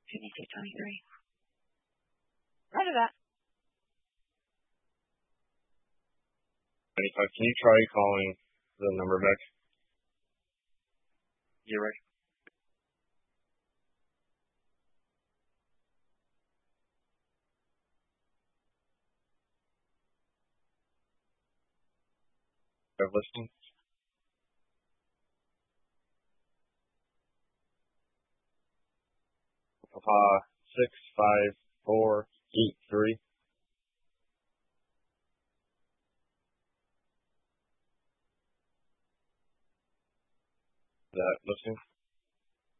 2223. Roger that. 95. Can you try calling the number back? You're ready. I've listened. Papa 65